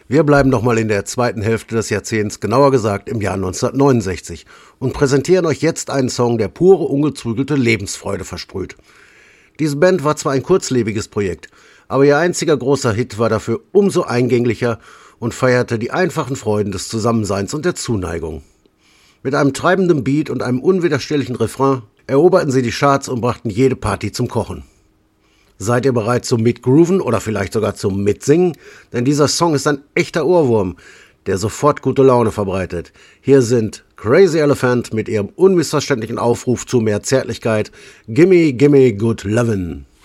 Wir bleiben nochmal in der zweiten Hälfte des Jahrzehnts, genauer gesagt im Jahr 1969, und präsentieren euch jetzt einen Song, der pure, ungezügelte Lebensfreude versprüht. Diese Band war zwar ein kurzlebiges Projekt, aber ihr einziger großer Hit war dafür umso eingänglicher und feierte die einfachen Freuden des Zusammenseins und der Zuneigung. Mit einem treibenden Beat und einem unwiderstehlichen Refrain eroberten sie die Charts und brachten jede Party zum Kochen. Seid ihr bereit zum Mitgrooven oder vielleicht sogar zum Mitsingen? Denn dieser Song ist ein echter Ohrwurm, der sofort gute Laune verbreitet. Hier sind Crazy Elephant mit ihrem unmissverständlichen Aufruf zu mehr Zärtlichkeit. Gimme, gimme good lovin'.